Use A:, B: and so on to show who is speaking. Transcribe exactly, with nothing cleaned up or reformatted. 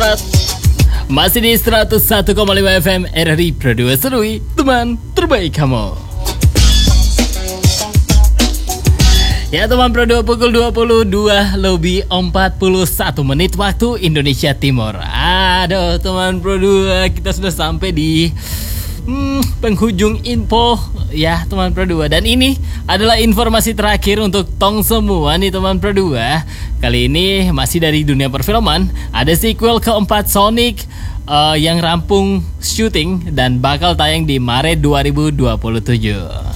A: Masih di seratus satu koma lima F M R R I Pro dua Serui, teman terbaik kamu. Ya teman Pro dua, pukul dua puluh dua lebih empat puluh satu menit waktu Indonesia Timur. Aduh teman Pro dua, kita sudah sampai di hmm, penghujung info ya teman Pro dua. Dan ini adalah informasi terakhir untuk tong semua nih teman Pro dua. Kali ini masih dari dunia perfilman. Ada sequel keempat Sonic uh, yang rampung syuting dan bakal tayang di Maret dua ribu dua puluh tujuh.